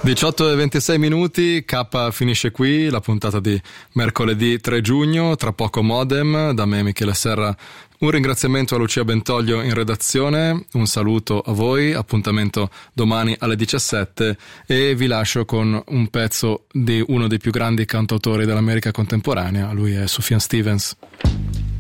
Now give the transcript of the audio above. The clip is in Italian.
18:26, K finisce qui la puntata di mercoledì 3 giugno, tra poco Modem, da me Michele Serra. Un ringraziamento a Lucia Bentoglio in redazione, un saluto a voi, appuntamento domani alle 17 e vi lascio con un pezzo di uno dei più grandi cantautori dell'America contemporanea, lui è Sufjan Stevens.